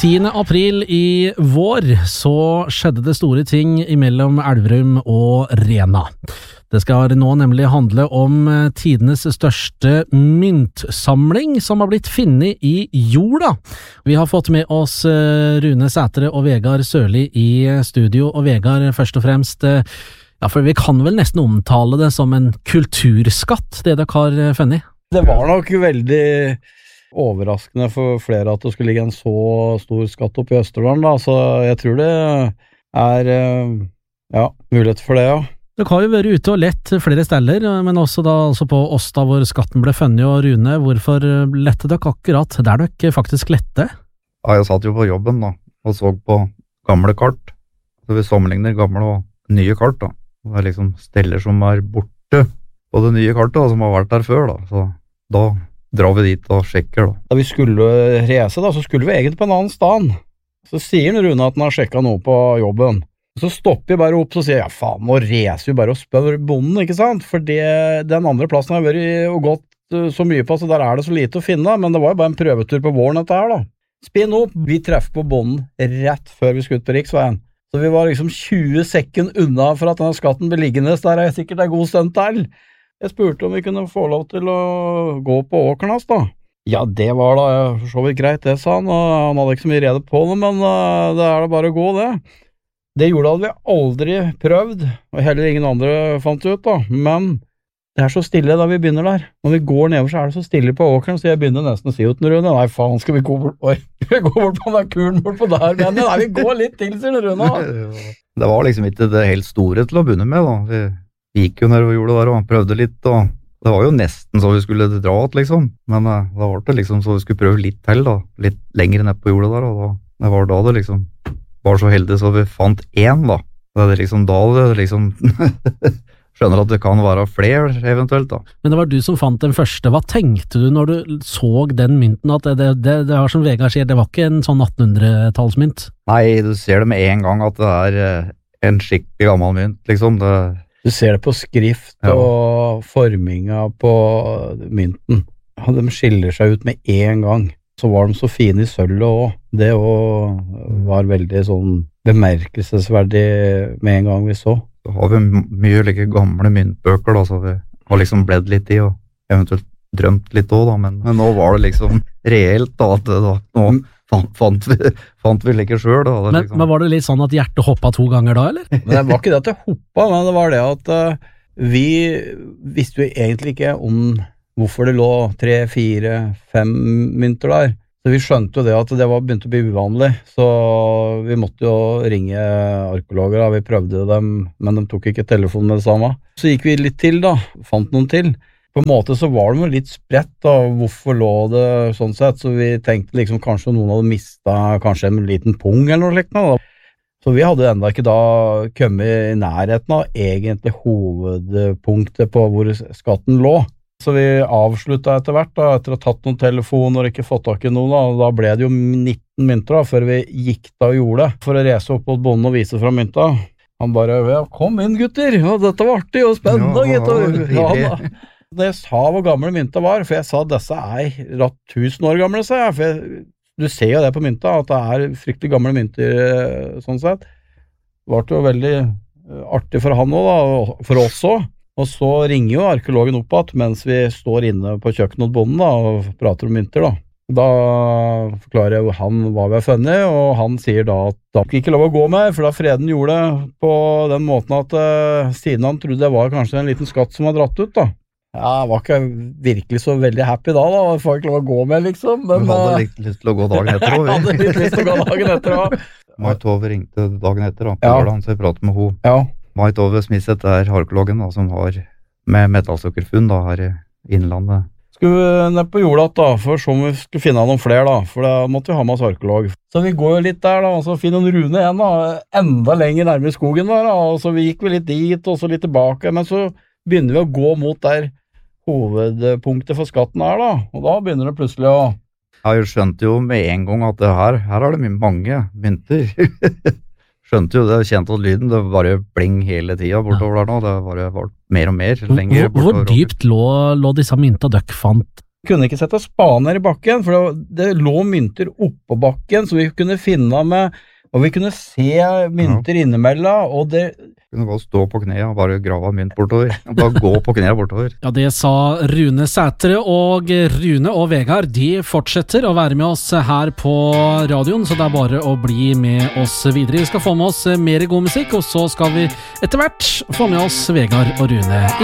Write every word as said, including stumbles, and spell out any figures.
tiende april i vår så skjedde det store ting imellom Elverum og Rena. Det skal nå nemlig handle om tidenes største myntsamling som har blitt funnet i jorda. Vi har fått med oss Rune Sætre og Vegard Sørli i studio, og Vegard, først og fremst, ja, for vi kan vel nesten omtale det som en kulturskatt, det dere har funnet? Det var nok veldig overraskende for flere at det skulle ligge en så stor skatt oppe i Østerdalen, da, så jeg tror det er, ja, mulighet for det, ja. Dere har jo vært ute og lett flere steder, men også da altså på Åsta hvor skatten ble funnet, og Rune, hvorfor lette dere akkurat der dere faktisk lette? Ja, jeg satt jo på jobben da, og så på gamle kart, så vi sammenligner gamle og nye kart da, og det er liksom steller som er borte på det nye kartet, som har vært der før da, så da drar vi dit og sjekker da. Da vi skulle reise da, så skulle vi egentlig på en annen stand. Så sier Rune at han har sjekket noe på jobben. Så stopper vi bare opp og sier, ja faen, nå reiser vi bare og spør bonden, ikke sant? For det, den andre plassen har vært og gått så mye på, så der er det så lite å finne, men det var jo bare en prøvetur på våren dette her da. Spinn opp, vi treffer på bonden rett før vi skulle ut på riksveien. Så vi var liksom tjue sekunder unna for at denne skatten ble liggende, så der er sikkert en god stund til. Jeg spurte om vi kunne få lov til å gå på åkeren hans da. Ja, det var da så vidt greit, det sa han, og han hadde ikke så mye rede på det, men uh, det er da bare å gå det. Det gjorde hadde vi aldri prøvd, og heller ingen andre fant ut da, men det er så stille da vi begynner der. Når vi går nedover så er det så stille på åkeren, så jeg begynner nesten å si ut den Rune, nei faen, skal vi gå bort, oi, vi går bort på den kuren bort på der, men nei, vi går litt til, sier den Rune. Det var liksom ikke det helt store til å begynne med da, vi Vi gikk jo ned og gjorde det der og prøvde litt, og det var jo nesten så vi skulle dra at liksom, men uh, da var det liksom så vi skulle prøve litt til da, litt lenger ned på jordet der, og da, det var da det liksom var så heldig så vi fant én da, det er liksom da det liksom skjønner at det kan være flere eventuelt da. Men det var du som fant den første, hva tenkte du når du så den mynten, at det, det, det, det var som Vegard sier, det var ikke en sånn attenhundretallsmynт? Nei, du ser det med en gang at det er uh, en skikkelig gammel mynt, liksom, det Du ser det på skrift ja. Og forminga på mynten. De skiller seg ut med en gang. Så var de så fine i sølvet også. Det også var veldig sånn bemerkelsesverdig med en gang vi så. Så har vi mye like gamle myntbøker da, så vi har liksom bledd litt i og eventuelt drømt litt også da, men, men nå var det liksom reelt da, at da, nå fant, fant, vi, fant vi like selv da. Men, liksom. men var det litt sånn at hjertet hoppet to ganger da, eller? Men det var ikke det at det hoppet, men det var det at uh, vi visste jo egentlig ikke om hvorfor det lå tre, fire, fem mynter der. Så vi skjønte jo det at det var begynt å bli uvanlig, så vi måtte jo ringe arkeologer da. Vi prøvde dem, men de tok ikke telefonen med det samme. Så gikk vi litt til da, fant noen til. På en måte så var det litt spredt da, hvorfor lå det sånn sett, så vi tenkte liksom kanskje noen hadde mistet kanskje en liten pung eller noe slikt da. Så vi hadde enda ikke da kommet i nærheten av egentlig hovedpunktet på hvor skatten lå. Så vi avsluttet etter hvert da, etter å ha tatt noen telefoner og ikke fått tak i noen da, og da ble det jo nitten mynter da, før vi gikk da og gjorde det, for å reise opp mot bonden og vise fra mynta. Han bare, ja, kom inn gutter, ja, dette var artig og spennende, ja, gutter. Ja, da. Da jeg sa hvor gamle mynta var, for jeg sa at disse er rett tusen år gamle, sa jeg, for jeg, du ser jo det på mynta, at det er fryktelig gamle mynter, sånn sett. Det var jo veldig artig for han også, da, og for oss også. Og så ringer jo arkeologen opp at mens vi står inne på kjøkkenet hos bonden da, og prater om mynter da. Da forklarer jeg han hva vi har funnet, og han sier da at det var ikke lov å gå med, for da Freden gjorde det på den måten at uh, siden han trodde det var kanskje en liten skatt som var dratt ut da. Ja, jeg var ikke virkelig så veldig happy da, da. Jeg får ikke lov å gå med, liksom. Men, du hadde litt lyst til å gå dagen etter også. Jeg hadde litt lyst til å gå dagen etter også. Mai Tove ringte dagen etter, da, på ja. lørdagen, så jeg pratet med henne. Ja. Mai Tove Smisset er arkeologen, da, som har med metallsøkkerfunn da, her i Innlandet. Skulle vi ned på jorda da, for så om vi skulle finne noen flere da, for da måtte vi ha med oss arkeolog. Så vi går jo litt der da, og så finner en Rune igjen da, enda lenger nærmere skogen der da, og så vi gikk vi litt dit, og så litt tilbake, men så begynner vi å gå mot der hovedpunktet for skatten er da, og da begynner det plutselig å... Jeg skjønte jo med en gang at det her, her er det mye mange mynter. Skjønte jo det, kjente at lyden, det bare bling hele tiden bortover der nå, det bare var mer og mer lenger hvor, hvor dypt lå, lå disse mynta døkk fant? kunne ikke sette spaden ned i bakken, for det, det lå mynter oppå bakken, så vi kunne finne med, og vi kunne se mynter ja. Innimellom, og det kunne bare stå på kne og bare grave mynt bortover. Bare gå på kne bortover. Ja, det sa Rune Sætre, og Rune og Vegard, de fortsetter å være med oss her på radioen, så det er bare å bli med oss videre. Vi skal få med oss mer god musikk, og så skal vi etter hvert få med oss Vegard og Rune.